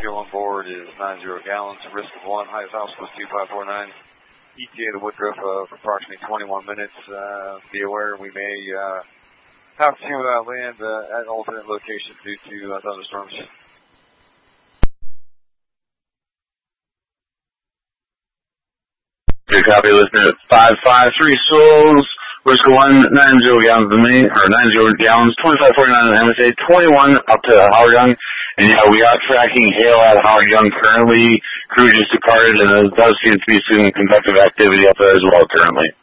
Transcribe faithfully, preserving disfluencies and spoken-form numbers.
fuel on board is ninety gallons, risk of one, highest altitude two five four nine. E T A to Woodruff of approximately twenty-one minutes. Uh, be aware we may uh, have to uh, land uh, at alternate locations due to uh, thunderstorms. Good copy, listening at five five three Souls, risk of one, ninety gallons the main, or ninety gallons, twenty-five forty-nine on M S A, twenty-one up to Howard Young. And yeah, we are tracking hail at Howard Young currently. Crew just departed, and there does seem to be some convective activity up there as well currently.